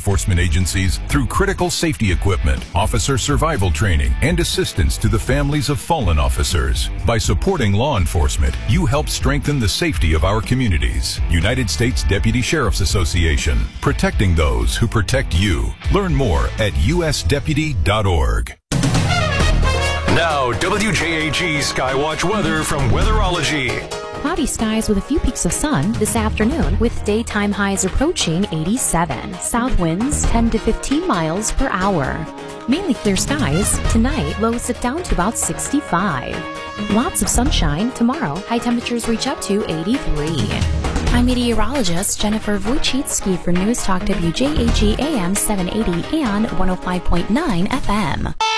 enforcement agencies through critical safety equipment, officer survival training, and assistance to the families of fallen officers. By supporting law enforcement, you help strengthen the safety of our communities. United States Deputy Sheriff's Association, protecting those who protect you. Learn more at usdeputy.org. Now, WJAG Skywatch weather from Weatherology. Cloudy skies with a few peaks of sun this afternoon, with daytime highs approaching 87. South winds 10 to 15 miles per hour. Mainly clear skies. Tonight, lows sit down to about 65. Lots of sunshine. Tomorrow, high temperatures reach up to 83. I'm meteorologist Jennifer Wojcicki for News Talk WJAG AM 780 and 105.9 FM.